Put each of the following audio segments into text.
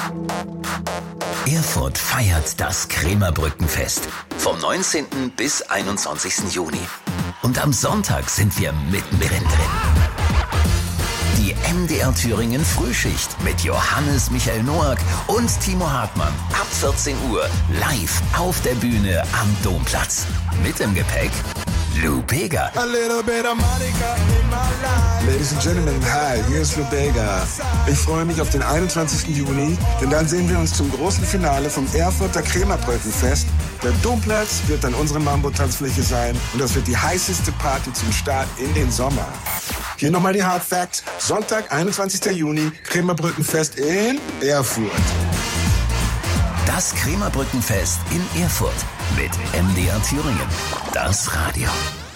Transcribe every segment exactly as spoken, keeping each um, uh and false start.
Erfurt feiert das Krämerbrückenfest vom neunzehnten bis einundzwanzigsten Juni. Und am Sonntag sind wir mittendrin drin. Die M D R Thüringen Frühschicht mit Johannes Michael Noack und Timo Hartmann ab vierzehn Uhr live auf der Bühne am Domplatz. Mit im Gepäck Lou Bega. A little bit of Monica in my life. Ladies and Gentlemen, hi, hier ist Lou Bega. Ich freue mich auf den einundzwanzigsten Juni, denn dann sehen wir uns zum großen Finale vom Erfurter Krämerbrückenfest. Der Domplatz wird dann unsere Mambo-Tanzfläche sein und das wird die heißeste Party zum Start in den Sommer. Hier nochmal die Hard Facts. Sonntag, einundzwanzigsten Juni, Krämerbrückenfest in Erfurt. Das Krämerbrückenfest in Erfurt mit M D R Thüringen. Das Radio.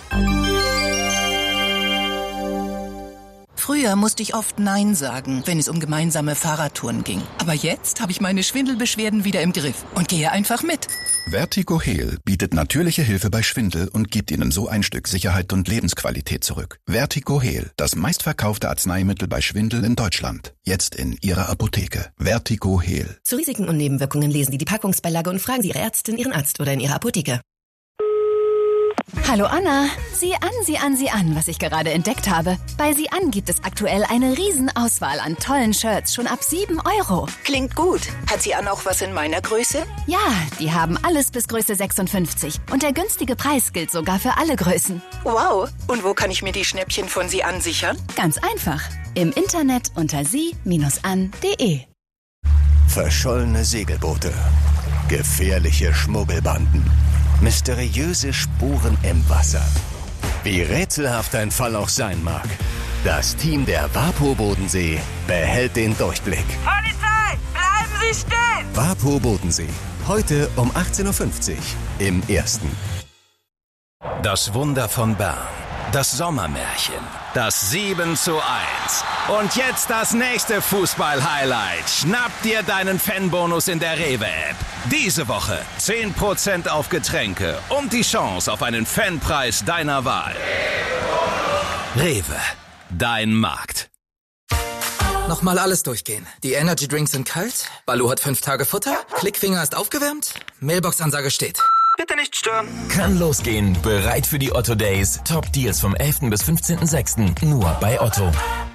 Früher musste ich oft Nein sagen, wenn es um gemeinsame Fahrradtouren ging. Aber jetzt habe ich meine Schwindelbeschwerden wieder im Griff und gehe einfach mit. Vertigo Heal bietet natürliche Hilfe bei Schwindel und gibt Ihnen so ein Stück Sicherheit und Lebensqualität zurück. Vertigo Heal, das meistverkaufte Arzneimittel bei Schwindel in Deutschland. Jetzt in Ihrer Apotheke. Vertigo Heal. Zu Risiken und Nebenwirkungen lesen Sie die Packungsbeilage und fragen Sie Ihre Ärztin, Ihren Arzt oder in Ihrer Apotheke. Hallo Anna, sieh an, sieh an, sieh an, was ich gerade entdeckt habe. Bei Sieh an gibt es aktuell eine Riesenauswahl an tollen Shirts, schon ab sieben Euro. Klingt gut. Hat sie an auch was in meiner Größe? Ja, die haben alles bis Größe sechsundfünfzig und der günstige Preis gilt sogar für alle Größen. Wow, und wo kann ich mir die Schnäppchen von Sie ansichern? Ganz einfach, im Internet unter sie Bindestrich an punkt de. Verschollene Segelboote, gefährliche Schmuggelbanden, mysteriöse Spuren im Wasser. Wie rätselhaft ein Fall auch sein mag, das Team der WaPo Bodensee behält den Durchblick. Polizei, bleiben Sie stehen! WaPo Bodensee, heute um achtzehn Uhr fünfzig im Ersten. Das Wunder von Bern. Das Sommermärchen. Das sieben zu eins. Und jetzt das nächste Fußball-Highlight. Schnapp dir deinen Fanbonus in der Rewe-App. Diese Woche zehn Prozent auf Getränke und die Chance auf einen Fanpreis deiner Wahl. Rewe, dein Markt. Nochmal alles durchgehen. Die Energy Drinks sind kalt, Baloo hat fünf Tage Futter, Klickfinger ist aufgewärmt, Mailbox-Ansage steht. Bitte nicht stören. Kann losgehen. Bereit für die Otto Days. Top Deals vom elften bis fünfzehnten sechsten Nur bei Otto.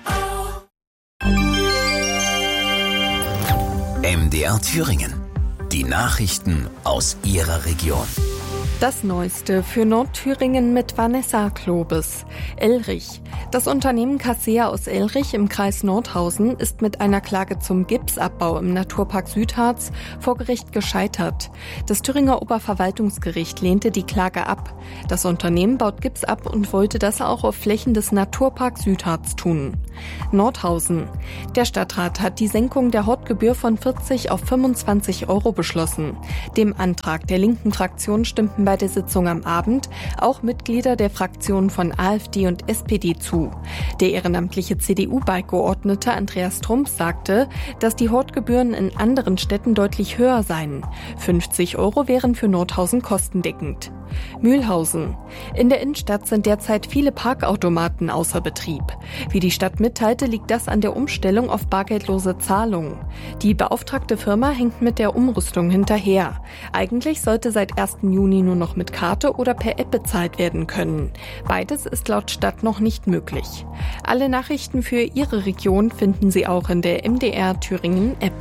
M D R Thüringen. Die Nachrichten aus Ihrer Region. Das Neueste für Nordthüringen mit Vanessa Klobes. Elrich. Das Unternehmen Kassea aus Elrich im Kreis Nordhausen ist mit einer Klage zum Gipsabbau im Naturpark Südharz vor Gericht gescheitert. Das Thüringer Oberverwaltungsgericht lehnte die Klage ab. Das Unternehmen baut Gips ab und wollte das auch auf Flächen des Naturparks Südharz tun. Nordhausen. Der Stadtrat hat die Senkung der Hortgebühr von vierzig auf fünfundzwanzig Euro beschlossen. Dem Antrag der linken Fraktion stimmten bei der Sitzung am Abend auch Mitglieder der Fraktionen von AfD und S P D zu. Der ehrenamtliche C D U-Beigeordnete Andreas Trumps sagte, dass die Hortgebühren in anderen Städten deutlich höher seien. fünfzig Euro wären für Nordhausen kostendeckend. Mühlhausen. In der Innenstadt sind derzeit viele Parkautomaten außer Betrieb. Wie die Stadt mitteilte, liegt das an der Umstellung auf bargeldlose Zahlungen. Die beauftragte Firma hängt mit der Umrüstung hinterher. Eigentlich sollte seit ersten Juni nur noch mit Karte oder per App bezahlt werden können. Beides ist laut Stadt noch nicht möglich. Alle Nachrichten für Ihre Region finden Sie auch in der M D R Thüringen App.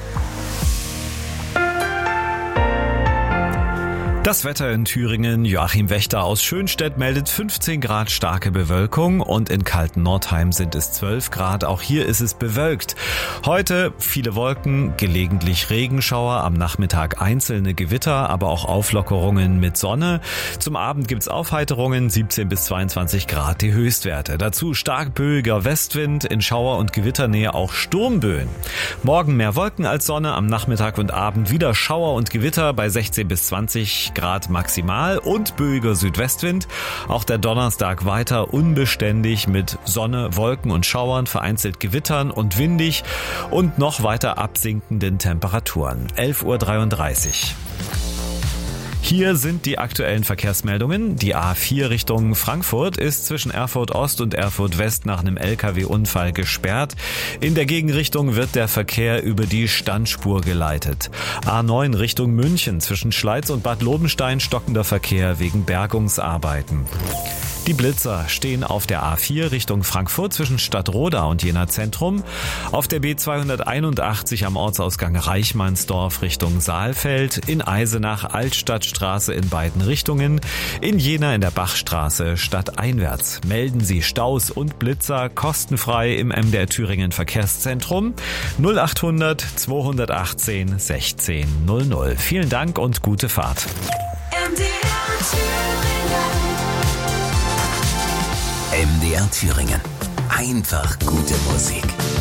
Das Wetter in Thüringen. Joachim Wächter aus Schönstedt meldet fünfzehn Grad starke Bewölkung und in Kalten-Nordheim sind es zwölf Grad. Auch hier ist es bewölkt. Heute viele Wolken, gelegentlich Regenschauer, am Nachmittag einzelne Gewitter, aber auch Auflockerungen mit Sonne. Zum Abend gibt's Aufheiterungen, siebzehn bis zweiundzwanzig Grad die Höchstwerte. Dazu stark böiger Westwind, in Schauer- und Gewitternähe auch Sturmböen. Morgen mehr Wolken als Sonne, am Nachmittag und Abend wieder Schauer und Gewitter bei sechzehn bis zwanzig Grad maximal und böiger Südwestwind. Auch der Donnerstag weiter unbeständig mit Sonne, Wolken und Schauern, vereinzelt Gewittern und windig und noch weiter absinkenden Temperaturen. elf Uhr dreiunddreißig. Hier sind die aktuellen Verkehrsmeldungen. Die A vier Richtung Frankfurt ist zwischen Erfurt Ost und Erfurt West nach einem L K W-Unfall gesperrt. In der Gegenrichtung wird der Verkehr über die Standspur geleitet. A neun Richtung München zwischen Schleiz und Bad Lobenstein stockender Verkehr wegen Bergungsarbeiten. Die Blitzer stehen auf der A vier Richtung Frankfurt zwischen Stadtroda und Jena Zentrum, auf der B zweihunderteinundachtzig am Ortsausgang Reichmannsdorf Richtung Saalfeld, in Eisenach Altstadtstraße in beiden Richtungen, in Jena in der Bachstraße stadteinwärts. Melden Sie Staus und Blitzer kostenfrei im M D R Thüringen Verkehrszentrum null achthundert zweihundertachtzehn sechzehn null null. Vielen Dank und gute Fahrt. M D R Thüringen. M D R Thüringen. Einfach gute Musik.